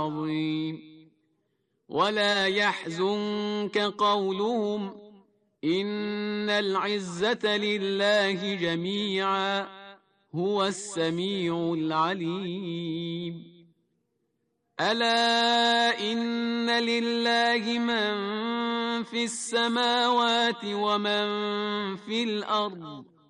عظيم. ولا يحزنك قولهم إن العزة لله جميعا هو السميع العليم. ألا إن لله من في السماوات ومن في الأرض